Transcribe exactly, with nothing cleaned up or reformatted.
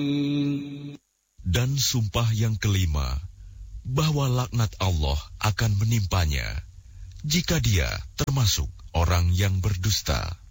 Dan sumpah yang kelima, bahwa laknat Allah akan menimpanya jika dia termasuk orang yang berdusta.